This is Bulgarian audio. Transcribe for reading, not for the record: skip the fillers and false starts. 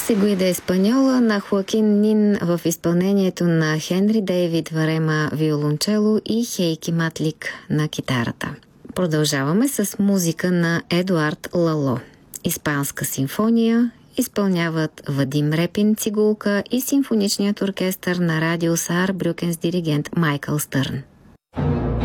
Seguida Еспаньола на Хоакин Нин в изпълнението на Хенри Дейвид Варема виолончело и Хейки Матлик на китарата. Продължаваме с музика на Едуард Лало. Испанска симфония изпълняват Вадим Репин цигулка и симфоничният оркестър на радио Саарбрюкен с диригент Майкъл Стърн.